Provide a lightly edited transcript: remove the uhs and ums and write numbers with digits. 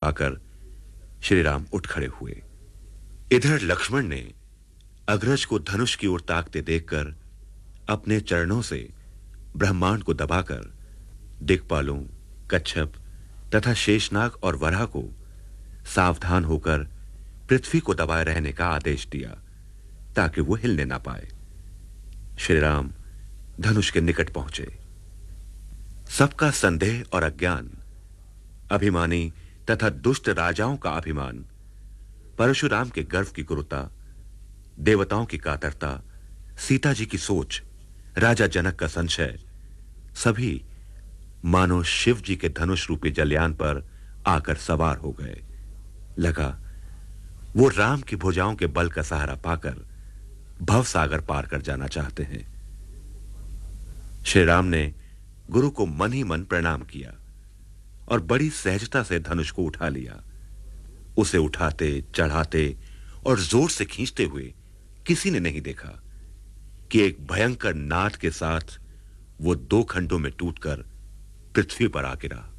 पाकर श्री राम उठ खड़े हुए। इधर लक्ष्मण ने अग्रज को धनुष की ओर ताकते देखकर अपने चरणों से ब्रह्मांड को दबाकर दिक्पालों, कच्छप तथा शेषनाग और वराह को सावधान होकर पृथ्वी को दबाए रहने का आदेश दिया ताकि वो हिलने ना पाए। श्री राम धनुष के निकट पहुंचे। सबका संदेह और अज्ञान, अभिमानी तथा दुष्ट राजाओं का अभिमान, परशुराम के गर्व की क्रूरता, देवताओं की कातरता, सीता जी की सोच, राजा जनक का संशय, सभी मानो शिव जी के धनुष रूपी जलयान पर आकर सवार हो गए। लगा वो राम की भुजाओं के बल का सहारा पाकर भवसागर पार कर जाना चाहते हैं। श्री राम ने गुरु को मन ही मन प्रणाम किया और बड़ी सहजता से धनुष को उठा लिया। उसे उठाते, चढ़ाते और जोर से खींचते हुए किसी ने नहीं देखा कि एक भयंकर नाद के साथ वो दो खंडों में टूटकर पृथ्वी पर आ गिरा।